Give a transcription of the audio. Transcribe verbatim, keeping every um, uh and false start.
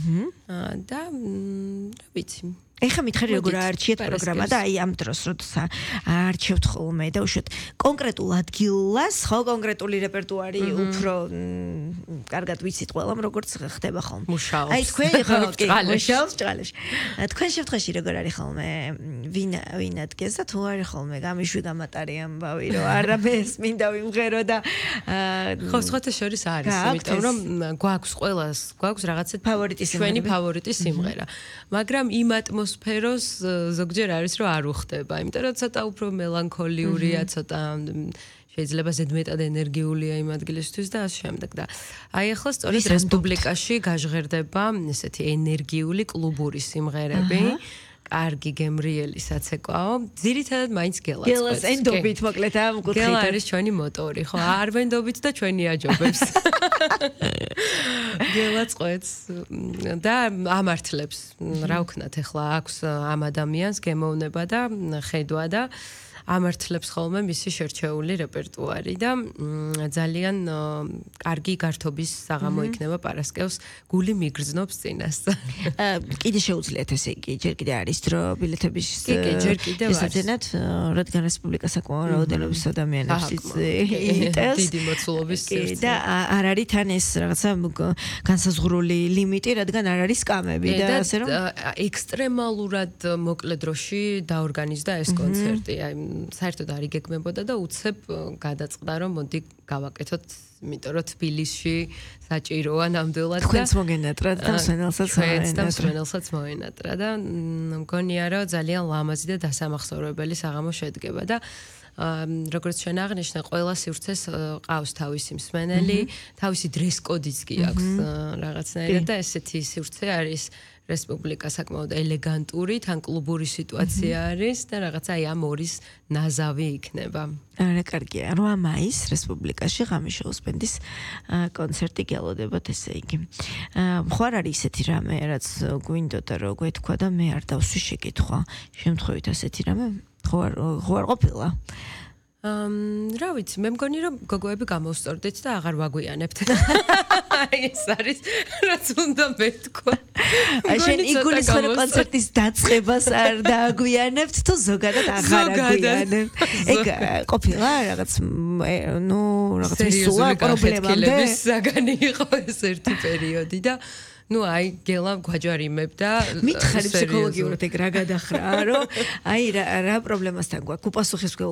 და რა ვიცი ეხა მითხარი როგორ არჩიეთ პროგრამა და აი ამ დროს როცა არჩევთ ხოლმე და უშოთ კონკრეტულ ადგილას ხო კონკრეტული რეპერტუარი უფრო კარგად ვიცით ყველამ როგორც ხდება ხოლმე მუშაობს აი თქვენ ხო მუშაობს ჭყალეში თქვენ შემთხვევაში როგორ არის ხოლმე ვინ ვინ ადგეს და თუ არის ხოლმე გამიშვი გამატარი ამბავი რომ არა მეს მინდა ვიმღერო და ხო სხვათა შორის არის იმიტომ რომ გვაქვს ყველას გვაქვს რაღაცა ფავორიტი ჩვენი ფავორიტი სიმღერა მაგრამ იმ ატმოსფეროს ზოგჯერ არის რომ არ უხდება იმიტომ რომ ცოტა უფრო მელანქოლიურია ცოტა შეიძლება ზედმეტად ენერგიულია იმ ადგილისთვის და ასე შემდეგ და აი ახლა სწორედ რესპუბლიკაში გაჟღერდება ესეთი ენერგიული კლუბური სიმღერები კარგი გემრიელი საცეკვაო ძირითადად მაინც გელას გელას ენდობით მოკლედ ამ კუთხით გელა არის ჩვენი მოტორი ხო არ ვენდობით და ჩვენი აჯობებს გელა წყვეტს და ამართლებს რა ვქნათ ახლა აქვს ამ ადამიანს გემოვნება და ხედვა და ამართლებს ხოლმე მისი შერჩეული რეპერტუარი და ძალიან კარგი გართობის საღამო იქნება პარასკევს გული მიგრძნობს წინასწარ. კიდე შეუძლიათ ესე იგი ჯერ კიდე არის დრო ბილეთების ჯერ კიდე არის. ესაცენად რადგან რესპუბლიკა საკმაოდ რაოდენობის ადამიანებს იტევს დიდი მოცულობის სივრცე. და არ არის თან ეს რაღაცა განსაზღვრული ლიმიტი რადგან არ არის სკამები და ასე რომ ექსტრემალურად მოკლე დროში დაორგანიზდა ეს კონცერტი. აი საერთოდ არ იგეგმებოდა და უცებ გადაწყდა რომ მოდი გავაკეთოთ იმიტომ რომ თბილისში საჭიროა ნამდვილად და თქვენც მოგენატრათ და მსვენელსაც მოსვენელსაც მოენატრა და მგონია რომ ძალიან ლამაზი და დასამახსოვრებელი საღამო შედგება და როგორც ჩვენ აღნიშნე ყველა სივრცეს ყავს თავისი მსმენელი თავისი დრესკოდიც კი აქვს რაღაცნაირად და ესეთი სივრცე არის რესპუბლიკა საკმაოდ ელეგანტური, თან კლუბური სიტუაცია არის და რაღაცა აი ამ ორის ნაზავი იქნება. არა, კარგია. რვა მაისს რესპუბლიკაში ღამიშოუს ბენდის კონცერტი გელოდებათ ესე იგი. ხო არ არის ესეთი რამე, რაც გვინდოდა რომ გვეთქვა და მე არ დავსვი შეკითხვა. შემთხვევით ასეთი რამე ხო არ ხო არ ყოფილა. ამ რა ვიცი, მე მგონი რომ გოგოები გამოვსწორდით და აღარ ვაგვიანებთ. აი ეს არის რაც უნდა მეთქვა. აი შენ იგულისხმე კონცერტის დაწყებას არ დააგვიანებთ თუ ზოგადად აღარ აგვიანებთ. ეგ ყოფილა რაღაც ნუ რაღაც მისულა პრობლემამდე საგანი იყო ეს ერთი პერიოდი და ну აი გელა გვაჯარიმებდა მითხარი ფსიქოლოგიურად ეგ რა გადახრა რომ აი რა რა პრობლემასთან გვაქვს უპასუხისმგებლობა